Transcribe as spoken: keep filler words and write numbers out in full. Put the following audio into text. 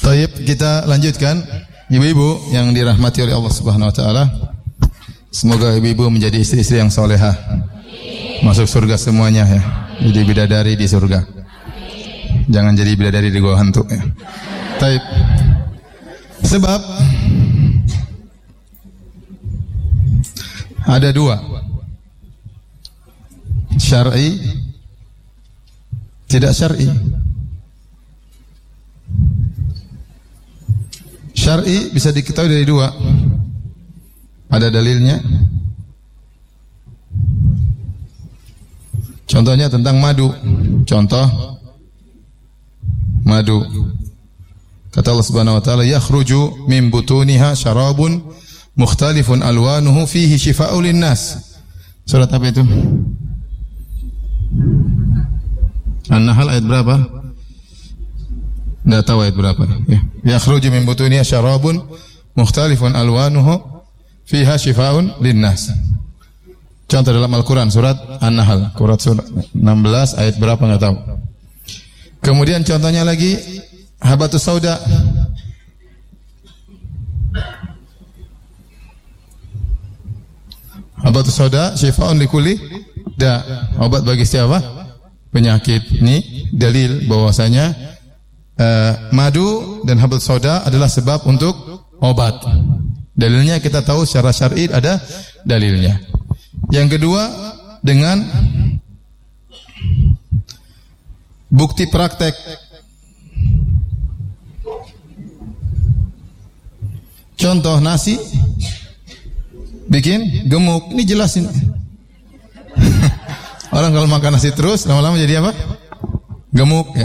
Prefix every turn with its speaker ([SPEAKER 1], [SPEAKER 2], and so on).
[SPEAKER 1] Taib, kita lanjutkan. Ibu-ibu yang dirahmati oleh Allah Subhanahu wa taala, semoga ibu-ibu menjadi istri-istri yang salehah. Masuk surga semuanya ya. Jadi bidadari di surga. Jangan jadi bidadari di gua hantu ya. Taib. Sebab ada dua. Syar'i, tidak syar'i. Syar'i bisa diketahui dari dua. Ada dalilnya. Contohnya tentang madu. Contoh madu. Kata Allah Subhanahu wa taala, "Yakhruju min butuniha syarabun mukhtalifun alwanuhu fihi shifaa'un lin-nas." Surat apa itu? An-Nahl ayat berapa? Enggak tahu ayat berapa. Ya. Yakhruju min butuniha syarabun mukhtalifun alwanuhu fiha shifaa'un lin-nas. Contoh dalam Al-Quran surat An-Nahl, surat enam belas ayat berapa enggak tahu. Kemudian contohnya lagi habatus sauda. Habatus sauda shifaa'un likulli da, obat bagi siapa? Penyakit. Ini dalil bahwasanya uh, madu dan habatus sauda adalah sebab untuk obat. Dalilnya kita tahu secara syar'i ada dalilnya. Yang kedua dengan bukti praktek. Contoh nasi bikin gemuk. Ini jelas ini. Orang kalau makan nasi terus lama-lama jadi apa? Gemuk ya.